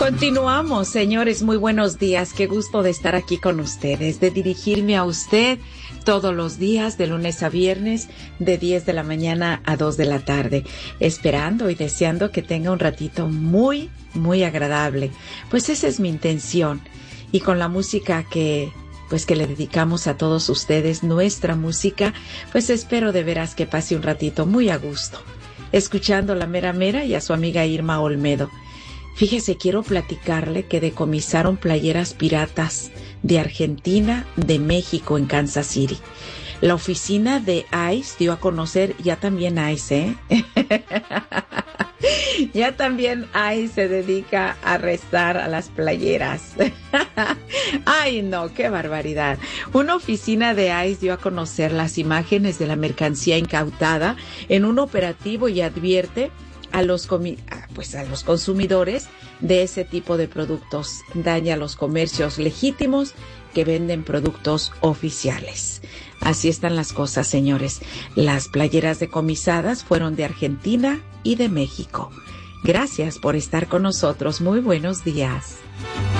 Continuamos, señores, muy buenos días. Qué gusto de estar aquí con ustedes, de dirigirme a usted todos los días, de lunes a viernes, de 10 de la mañana a 2 de la tarde, esperando y deseando que tenga un ratito muy, muy agradable. Pues esa es mi intención. Y con la música que le dedicamos a todos ustedes, nuestra música, pues espero de veras que pase un ratito muy a gusto, escuchando La Mera Mera y a su amiga Irma Olmedo. Fíjese, quiero platicarle que decomisaron playeras piratas de Argentina, de México, en Kansas City. La oficina de ICE dio a conocer, ya también ICE, ya también ICE se dedica a arrestar a las playeras. Ay, no, qué barbaridad. Una oficina de ICE dio a conocer las imágenes de la mercancía incautada en un operativo y advierte a los consumidores de ese tipo de productos. Daña a los comercios legítimos que venden productos oficiales. Así están las cosas, señores. Las playeras decomisadas fueron de Argentina y de México. Gracias por estar con nosotros. Muy buenos días.